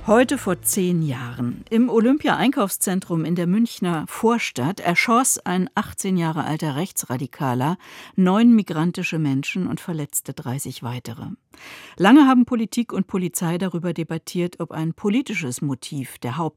Heute vor 10 Jahren. Im Olympia-Einkaufszentrum in der Münchner Vorstadt erschoss ein 18 Jahre alter Rechtsradikaler 9 migrantische Menschen und verletzte 30 weitere. Lange haben Politik und Polizei darüber debattiert, ob ein politisches Motiv der